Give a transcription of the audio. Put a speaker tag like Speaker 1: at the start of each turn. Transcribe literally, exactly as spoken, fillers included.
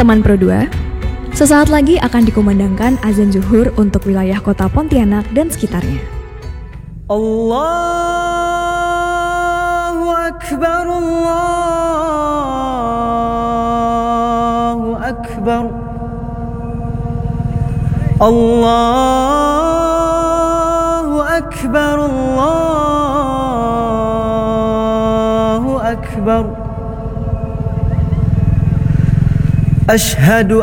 Speaker 1: teman Pro dua, sesaat lagi akan dikumandangkan azan zuhur untuk wilayah kota Pontianak dan sekitarnya.
Speaker 2: Allahu Akbar, Allahu Akbar, Allahu Akbar, Allahu Akbar. Ashhadu